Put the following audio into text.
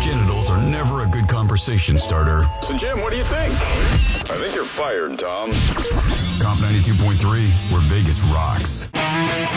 genitals are never a good conversation starter. So, Jim, what do you think? I think you're fired, Tom. Comp 92.3, where Vegas rocks.